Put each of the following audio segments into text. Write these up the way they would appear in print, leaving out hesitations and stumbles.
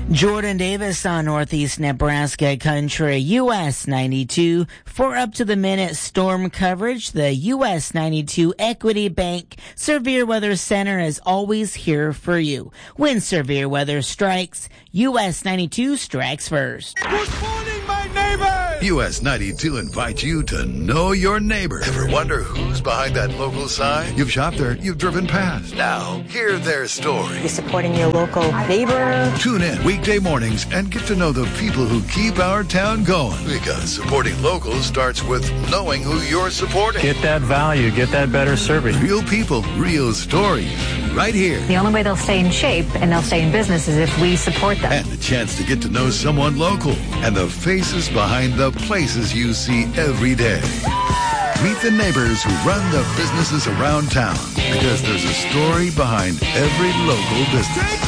Jordan Davis on Northeast Nebraska Country, US 92. For up-to-the-minute storm coverage, the US 92 Equity Bank Severe Weather Center is always here for you. When severe weather strikes, US 92 strikes first. Good morning, my neighbor! US 92 invites you to know your neighbor. Ever wonder who's behind that local sign? You've shopped there, you've driven past. Now, hear their story. You're supporting your local neighbor. Tune in weekday mornings and get to know the people who keep our town going. Because supporting locals starts with knowing who you're supporting. Get that value, get that better service. Real people, real stories, right here. The only way they'll stay in shape and they'll stay in business is if we support them. And the chance to get to know someone local and the faces behind the places you see every day. Meet the neighbors who run the businesses around town, because there's a story behind every local business.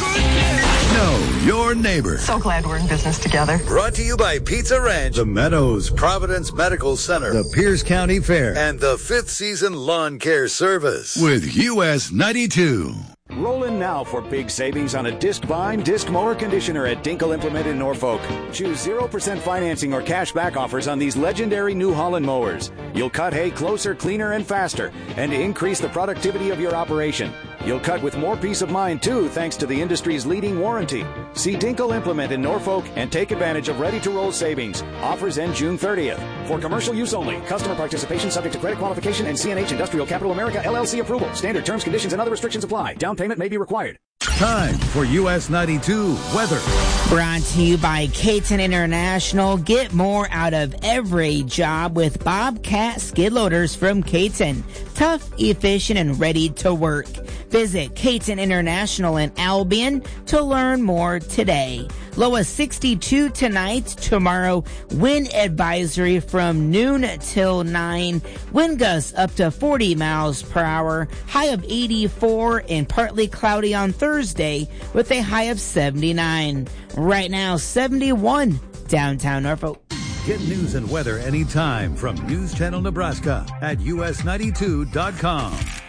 Know your neighbor. So glad we're in business together. Brought to you by Pizza Ranch, The Meadows, Providence Medical Center, the Pierce County Fair, and the 5th Season Lawn Care Service with US 92. Roll in now for big savings on a disc vine disc mower conditioner at Dinkle Implement in Norfolk. Choose 0% financing or cash back offers on these legendary New Holland mowers. You'll cut hay closer, cleaner, and faster, and increase the productivity of your operation. You'll cut with more peace of mind, too, thanks to the industry's leading warranty. See Dinkle Implement in Norfolk and take advantage of ready-to-roll savings. Offers end June 30th. For commercial use only. Customer participation subject to credit qualification and CNH Industrial Capital America LLC approval. Standard terms, conditions, and other restrictions apply. Down payment may be required. Time for US 92 weather. Brought to you by Caton International. Get more out of every job with Bobcat skid loaders from Caton. Tough, efficient, and ready to work. Visit Caton International in Albion to learn more today. Low of 62 tonight. Tomorrow, wind advisory from noon till 9. Wind gusts up to 40 miles per hour. High of 84 and partly cloudy on Thursday with a high of 79. Right now, 71 downtown Norfolk. Get news and weather anytime from News Channel Nebraska at us92.com.